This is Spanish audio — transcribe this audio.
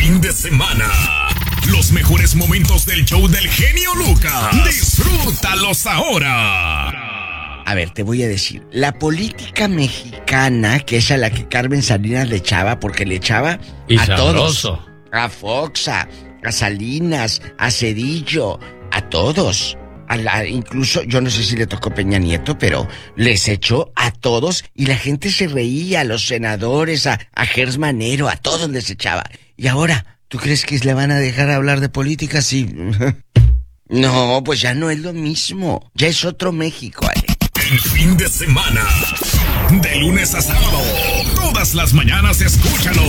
fin de semana. Los mejores momentos del show del genio Lucas. Disfrútalos ahora. A ver, te voy a decir. La política mexicana, que es a la que Carmen Salinas le echaba, porque le echaba y a sabroso. todos. A Fox, a Salinas, a Cedillo, a todos. Incluso, yo no sé si le tocó Peña Nieto, pero les echó a todos y la gente se reía, a los senadores, a Gers Manero, a todos les echaba. Y ahora, ¿tú crees que le van a dejar hablar de política? Sí. No, pues ya no es lo mismo. Ya es otro México, Ale. El fin de semana, de lunes a sábado, todas las mañanas escúchalo